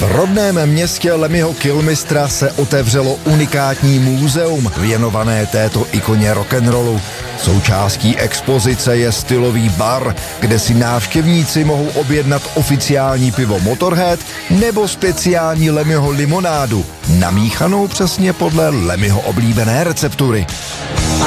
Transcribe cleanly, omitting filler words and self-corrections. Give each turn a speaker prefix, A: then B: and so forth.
A: V rodném městě Lemmyho Kilmistra se otevřelo unikátní muzeum věnované této ikoně rock'n'rollu. Součástí expozice je stylový bar, kde si návštěvníci mohou objednat oficiální pivo Motorhead nebo speciální Lemmyho limonádu, namíchanou přesně podle Lemmyho oblíbené receptury.